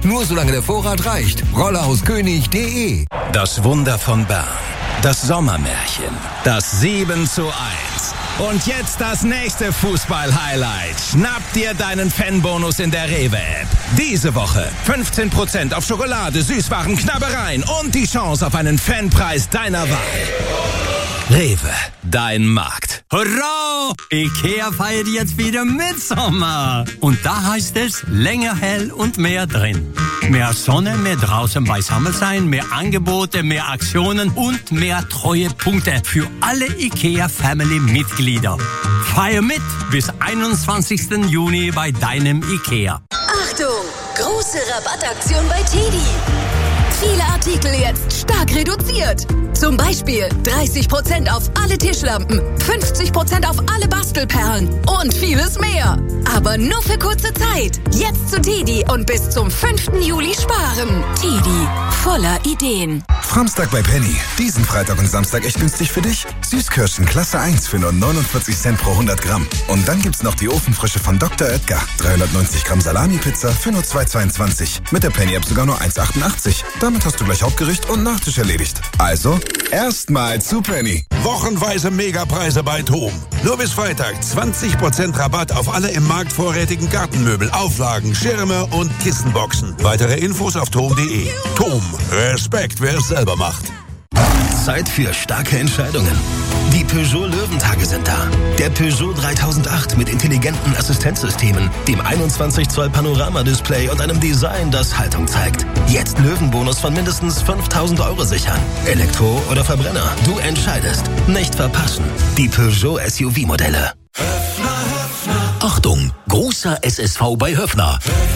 Nur solange der Vorrat reicht. Rollerhauskönig.de. Das Wunder von Bern. Das Sommermärchen. Das 7:1. Und jetzt das nächste Fußball-Highlight. Schnapp dir deinen Fanbonus in der Rewe-App. Diese Woche 15% auf Schokolade, Süßwaren, Knabbereien und die Chance auf einen Fanpreis deiner Wahl. Rewe, dein Markt. Hurra! IKEA feiert jetzt wieder Mitsommer. Und da heißt es länger hell und mehr drin. Mehr Sonne, mehr draußen beisammen sein, mehr Angebote, mehr Aktionen und mehr Treuepunkte für alle IKEA-Family-Mitglieder. Feier mit bis 21. Juni bei deinem IKEA. Achtung! Große Rabattaktion bei TEDi. Viele Artikel jetzt stark reduziert. Zum Beispiel 30% auf alle Tischlampen, 50% auf alle Bastelperlen und vieles mehr. Aber nur für kurze Zeit. Jetzt zu TEDi und bis zum 5. Juli sparen. TEDi, voller Ideen. Samstag bei Penny. Diesen Freitag und Samstag echt günstig für dich. Süßkirschen Klasse 1 für nur 49 Cent pro 100 Gramm. Und dann gibt's noch die Ofenfrische von Dr. Oetker. 390 Gramm Salami-Pizza für nur 2,22. Mit der Penny-App sogar nur 1,88. Damit hast du gleich Hauptgericht und Nachtisch erledigt. Also, erstmal zu Penny. Wochenweise Megapreise bei TOM. Nur bis Freitag 20% Rabatt auf alle im Markt vorrätigen Gartenmöbel, Auflagen, Schirme und Kissenboxen. Weitere Infos auf TOM.de. TOM. Respekt, wer es selber macht. Zeit für starke Entscheidungen. Die Peugeot Löwentage sind da. Der Peugeot 3008 mit intelligenten Assistenzsystemen, dem 21 Zoll Panorama-Display und einem Design, das Haltung zeigt. Jetzt Löwenbonus von mindestens 5.000 € sichern. Elektro oder Verbrenner, du entscheidest. Nicht verpassen. Die Peugeot SUV-Modelle. Achtung, großer SSV bei Höffner.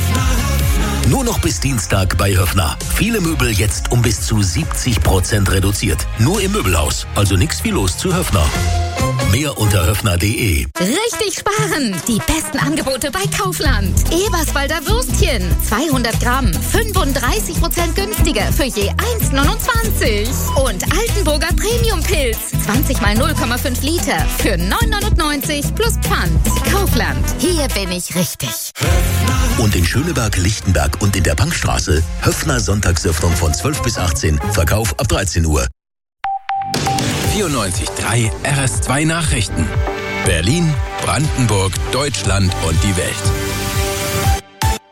Nur noch bis Dienstag bei Höffner. Viele Möbel jetzt um bis zu 70% reduziert. Nur im Möbelhaus. Also nix wie los zu Höffner. Mehr unter höffner.de. Richtig sparen! Die besten Angebote bei Kaufland. Eberswalder Würstchen. 200 Gramm. 35% günstiger für je 1,29. Und Altenburger Premium-Pilz. 20 mal 0,5 Liter für 9,99 plus Pfand. Kaufland. Hier bin ich richtig. Und in Schöneberg, Lichtenberg und in der Bankstraße Höffner Sonntagsöffnung von 12 bis 18. Verkauf ab 13 Uhr. 94.3 RS2 Nachrichten. Berlin, Brandenburg, Deutschland und die Welt.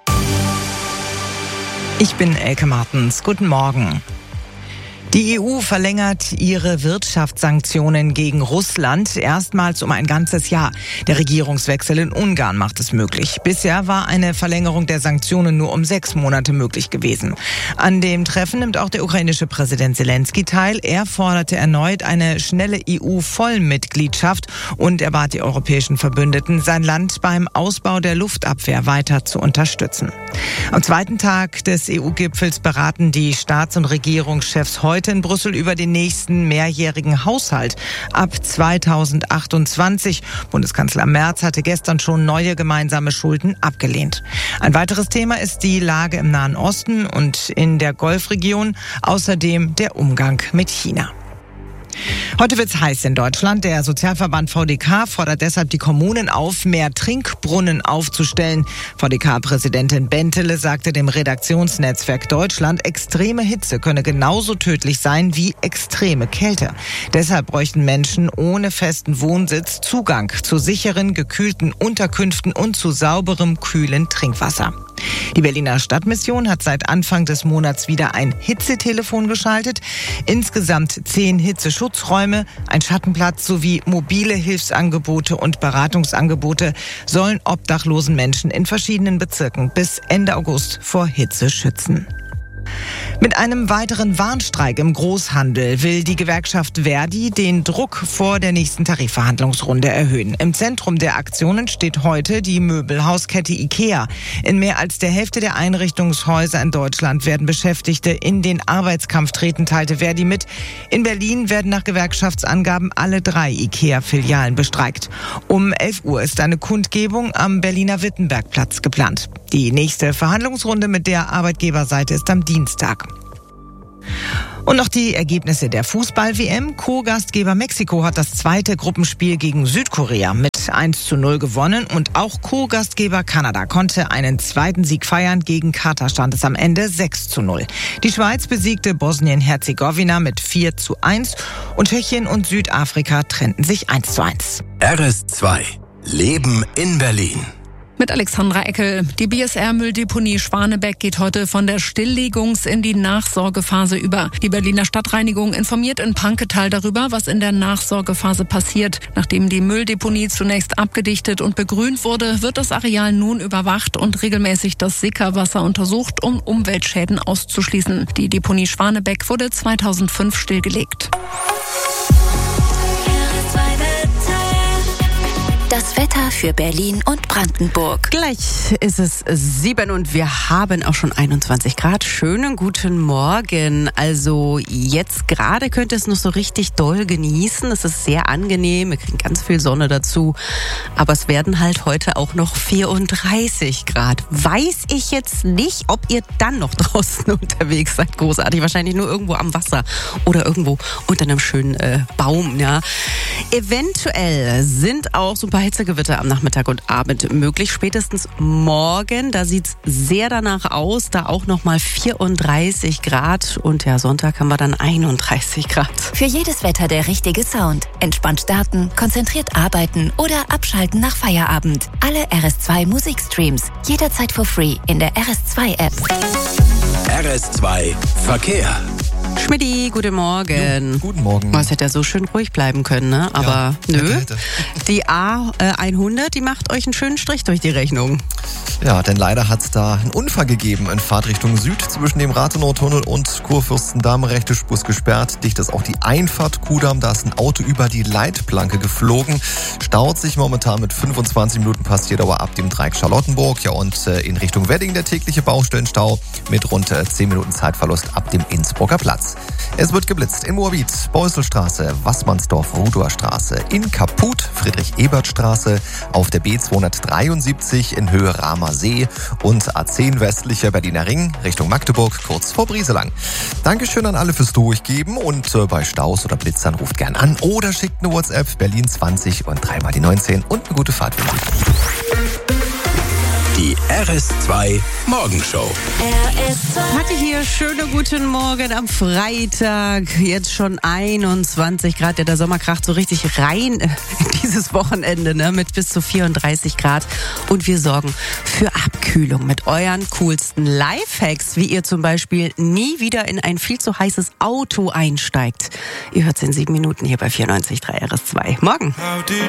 Ich bin Elke Martens. Guten Morgen. Die EU verlängert ihre Wirtschaftssanktionen gegen Russland erstmals um ein ganzes Jahr. Der Regierungswechsel in Ungarn macht es möglich. Bisher war eine Verlängerung der Sanktionen nur um 6 Monate möglich gewesen. An dem Treffen nimmt auch der ukrainische Präsident Zelensky teil. Er forderte erneut eine schnelle EU-Vollmitgliedschaft und er bat die europäischen Verbündeten, sein Land beim Ausbau der Luftabwehr weiter zu unterstützen. Am zweiten Tag des EU-Gipfels beraten die Staats- und Regierungschefs heute in Brüssel über den nächsten mehrjährigen Haushalt ab 2028. Bundeskanzler Merz hatte gestern schon neue gemeinsame Schulden abgelehnt. Ein weiteres Thema ist die Lage im Nahen Osten und in der Golfregion, außerdem der Umgang mit China. Heute wird's heiß in Deutschland. Der Sozialverband VDK fordert deshalb die Kommunen auf, mehr Trinkbrunnen aufzustellen. VDK-Präsidentin Bentele sagte dem Redaktionsnetzwerk Deutschland, extreme Hitze könne genauso tödlich sein wie extreme Kälte. Deshalb bräuchten Menschen ohne festen Wohnsitz Zugang zu sicheren, gekühlten Unterkünften und zu sauberem, kühlen Trinkwasser. Die Berliner Stadtmission hat seit Anfang des Monats wieder ein Hitzetelefon geschaltet. Insgesamt 10 Hitzeschutzräume, ein Schattenplatz sowie mobile Hilfsangebote und Beratungsangebote sollen obdachlosen Menschen in verschiedenen Bezirken bis Ende August vor Hitze schützen. Mit einem weiteren Warnstreik im Großhandel will die Gewerkschaft Verdi den Druck vor der nächsten Tarifverhandlungsrunde erhöhen. Im Zentrum der Aktionen steht heute die Möbelhauskette IKEA. In mehr als der Hälfte der Einrichtungshäuser in Deutschland werden Beschäftigte in den Arbeitskampf treten, teilte Verdi mit. In Berlin werden nach Gewerkschaftsangaben alle 3 IKEA-Filialen bestreikt. Um 11 Uhr ist eine Kundgebung am Berliner Wittenbergplatz geplant. Die nächste Verhandlungsrunde mit der Arbeitgeberseite ist am Dienstag. Und noch die Ergebnisse der Fußball-WM. Co-Gastgeber Mexiko hat das zweite Gruppenspiel gegen Südkorea mit 1:0 gewonnen. Und auch Co-Gastgeber Kanada konnte einen zweiten Sieg feiern. Gegen Katar stand es am Ende 6:0. Die Schweiz besiegte Bosnien-Herzegowina mit 4:1. Und Tschechien und Südafrika trennten sich 1:1. RS2 Leben in Berlin. Mit Alexandra Eckel. Die BSR-Mülldeponie Schwanebeck geht heute von der Stilllegungs- in die Nachsorgephase über. Die Berliner Stadtreinigung informiert in Panketal darüber, was in der Nachsorgephase passiert. Nachdem die Mülldeponie zunächst abgedichtet und begrünt wurde, wird das Areal nun überwacht und regelmäßig das Sickerwasser untersucht, um Umweltschäden auszuschließen. Die Deponie Schwanebeck wurde 2005 stillgelegt. Das Wetter für Berlin und Brandenburg. Gleich ist es 7 und wir haben auch schon 21 Grad. Schönen guten Morgen. Also jetzt gerade könnt ihr es noch so richtig doll genießen. Es ist sehr angenehm. Wir kriegen ganz viel Sonne dazu. Aber es werden halt heute auch noch 34 Grad. Weiß ich jetzt nicht, ob ihr dann noch draußen unterwegs seid. Großartig. Wahrscheinlich nur irgendwo am Wasser oder irgendwo unter einem schönen Baum. Ja. Eventuell sind auch so ein paar Hitzegewitter am Nachmittag und Abend möglich. Spätestens morgen, da sieht's sehr danach aus, da auch nochmal 34 Grad und ja, Sonntag haben wir dann 31 Grad. Für jedes Wetter der richtige Sound. Entspannt starten, konzentriert arbeiten oder abschalten nach Feierabend. Alle RS2 Musikstreams, jederzeit for free in der RS2-App. RS2 Verkehr. Schmidti, guten Morgen. Jo, guten Morgen. Es hätte ja so schön ruhig bleiben können, ne? Aber ja, nö. Hätte. Die A100, die macht euch einen schönen Strich durch die Rechnung. Ja, denn leider hat es da einen Unfall gegeben in Fahrtrichtung Süd zwischen dem Rathenow-Tunnel und Kurfürstendamm. Rechte Spur ist gesperrt. Dicht ist auch die Einfahrt Kudamm. Da ist ein Auto über die Leitplanke geflogen. Staut sich momentan mit 25 Minuten Passierdauer ab dem Dreieck Charlottenburg. Ja, und in Richtung Wedding der tägliche Baustellenstau mit rund 10 Minuten Zeitverlust ab dem Innsbrucker Platz. Es wird geblitzt in Moabit, Beuselstraße, Wassmannsdorf, Rudower in Kaput, Friedrich-Ebert-Straße, auf der B273 in Höhe Rahmer See und A10 westlicher Berliner Ring Richtung Magdeburg, kurz vor Brieselang. Dankeschön an alle fürs Durchgeben und bei Staus oder Blitzern ruft gern an oder schickt eine WhatsApp Berlin 20 und 3 mal die 19 und eine gute Fahrt wünsche ich. Die RS2 Morgenshow. Hatte hier schönen guten Morgen am Freitag. Jetzt schon 21 Grad. Ja, der Sommer kracht so richtig rein in dieses Wochenende, ne? Mit bis zu 34 Grad. Und wir sorgen für Abkühlung mit euren coolsten Lifehacks, wie ihr zum Beispiel nie wieder in ein viel zu heißes Auto einsteigt. Ihr hört es in 7 Minuten hier bei 94.3 RS2. Morgen.